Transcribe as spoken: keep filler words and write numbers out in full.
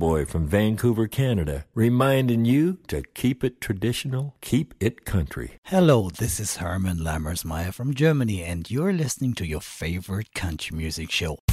Cowboy from Vancouver, Canada, reminding you to keep it traditional, keep it country. Hello, this is Herman Lammersmeyer from Germany, and you're listening to your favorite country music show.